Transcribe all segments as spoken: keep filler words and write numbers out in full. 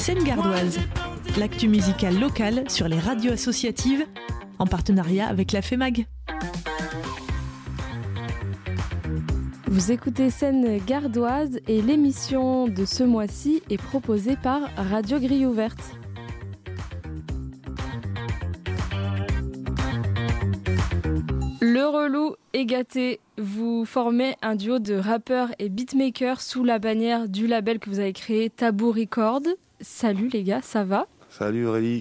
Scène Gardoise, l'actu musicale locale sur les radios associatives, en partenariat avec la FEMAG. Vous écoutez Scène Gardoise et l'émission de ce mois-ci est proposée par Radio Grille Ouverte. Le relou est gâté. Vous formez un duo de rappeurs et beatmakers sous la bannière du label que vous avez créé, Taboo Records. Salut les gars, ça va ? Salut Aurélie.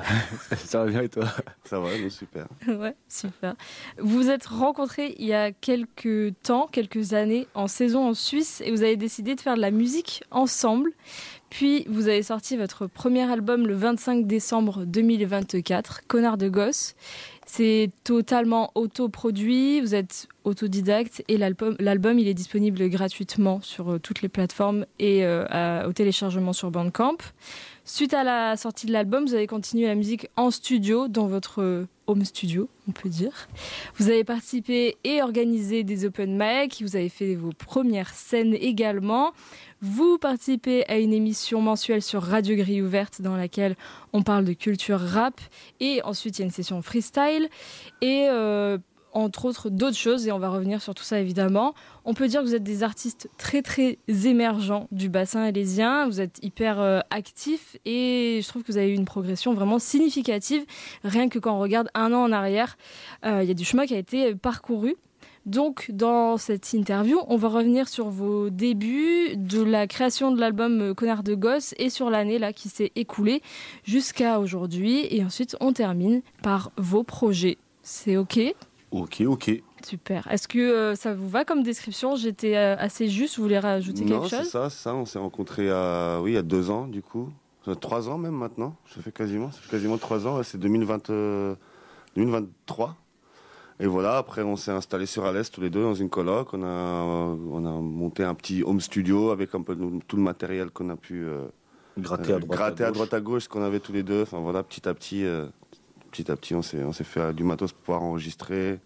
Ça va bien et toi ? Ça va, non, super. Ouais, super. Vous vous êtes rencontrés il y a quelques temps, quelques années, en saison en Suisse, et vous avez décidé de faire de la musique ensemble. Puis vous avez sorti votre premier album le vingt-cinq décembre deux mille vingt-quatre, Connard de gosse. C'est totalement autoproduit, vous êtes autodidacte et l'album, l'album il est disponible gratuitement sur euh, toutes les plateformes et euh, à, au téléchargement sur Bandcamp. Suite à la sortie de l'album, vous avez continué la musique en studio, dans votre euh, home studio, on peut dire. Vous avez participé et organisé des open mic, vous avez fait vos premières scènes également. Vous participez à une émission mensuelle sur Radio Grille Ouverte dans laquelle on parle de culture rap et ensuite il y a une session freestyle et euh, entre autres d'autres choses et on va revenir sur tout ça évidemment. On peut dire que vous êtes des artistes très très émergents du bassin alésien, vous êtes hyper euh, actifs et je trouve que vous avez eu une progression vraiment significative rien que quand on regarde un an en arrière, euh, il y a du chemin qui a été parcouru. Donc, dans cette interview, on va revenir sur vos débuts, de la création de l'album Connard de gosse et sur l'année là qui s'est écoulée jusqu'à aujourd'hui. Et ensuite, on termine par vos projets. C'est OK ? Ok, ok. Super. Est-ce que euh, ça vous va comme description ? J'étais euh, assez juste. Vous voulez rajouter non, quelque chose ? Non, c'est ça, c'est ça. On s'est rencontrés à, oui, il y a deux ans, du coup. Trois ans même maintenant. Ça fait quasiment, ça fait quasiment trois ans. C'est deux mille vingt, euh, deux mille vingt-trois. Et voilà, après on s'est installés sur Alès tous les deux dans une coloc. On a, on a monté un petit home studio avec un peu tout le matériel qu'on a pu euh, gratter à droite, gratter à, à droite à gauche, ce qu'on avait tous les deux. Enfin voilà, petit à petit, euh, petit à petit, on s'est, on s'est fait du matos pour pouvoir enregistrer,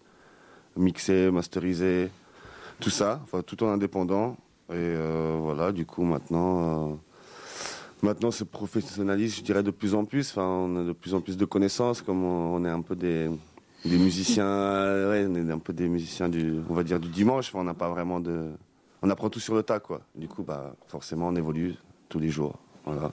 mixer, masteriser, tout ça, enfin tout en indépendant. Et euh, voilà, du coup maintenant, euh, maintenant c'est professionnalise, je dirais de plus en plus. Enfin, on a de plus en plus de connaissances, comme on, on est un peu des Des musiciens, ouais, on est un peu des musiciens du, on va dire du dimanche. On n'a pas vraiment de, on apprend tout sur le tas, quoi. Du coup, bah, forcément, on évolue tous les jours. Voilà.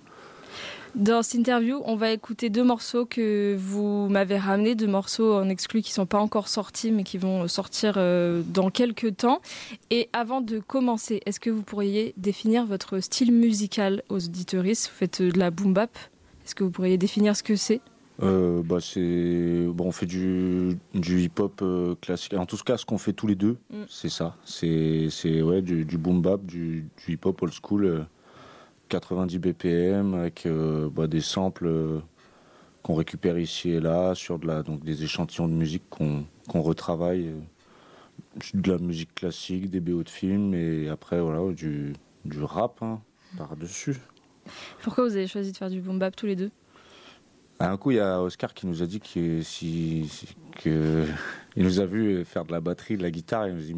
Dans cette interview, on va écouter deux morceaux que vous m'avez ramenés, deux morceaux en exclu qui ne sont pas encore sortis, mais qui vont sortir euh, dans quelques temps. Et avant de commencer, est-ce que vous pourriez définir votre style musical aux auditeuristes ? Vous faites de la boom bap. Est-ce que vous pourriez définir ce que c'est ? Euh, bah c'est bon, on fait du du hip-hop euh, classique. En tout cas, ce qu'on fait tous les deux, mm. c'est ça. C'est c'est ouais du, du boom bap, du, du hip-hop old school, euh, quatre-vingt-dix B P M avec euh, bah, des samples euh, qu'on récupère ici et là sur de la donc des échantillons de musique qu'on qu'on retravaille, euh, de la musique classique, des B O de films et après voilà du du rap hein, par dessus. Pourquoi vous avez choisi de faire du boom bap tous les deux ? Un coup, il y a Oscar qui nous a dit que si, si que il nous a vu faire de la batterie, de la guitare, et il nous a dit